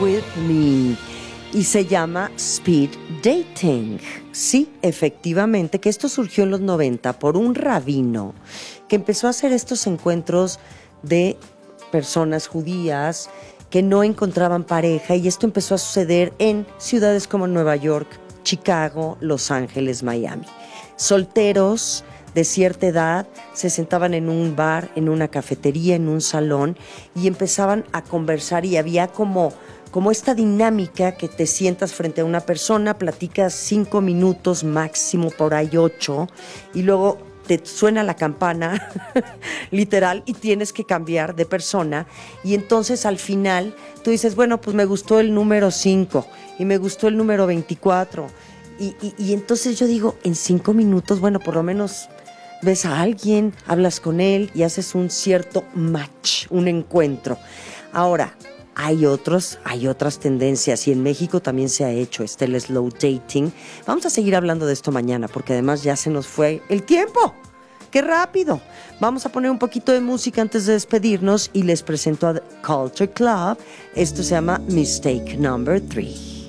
with me. Y se llama Speed Dating. Sí, efectivamente, que esto surgió en los 90 por un rabino que empezó a hacer estos encuentros de personas judías que no encontraban pareja, y esto empezó a suceder en ciudades como Nueva York, Chicago, Los Ángeles, Miami. Solteros de cierta edad se sentaban en un bar, en una cafetería, en un salón, y empezaban a conversar, y había como esta dinámica que te sientas frente a una persona, platicas 5 minutos máximo, por ahí 8, y luego te suena la campana, literal, y tienes que cambiar de persona. Y entonces al final tú dices, bueno, pues me gustó el número 5 y me gustó el número 24. Y entonces yo digo, en 5 minutos, bueno, por lo menos ves a alguien, hablas con él y haces un cierto match, un encuentro. Ahora, hay otras tendencias, y en México también se ha hecho el slow dating. Vamos a seguir hablando de esto mañana, porque además ya se nos fue el tiempo. ¡Qué rápido! Vamos a poner un poquito de música antes de despedirnos y les presento a The Culture Club. Esto se llama Mistake Number 3.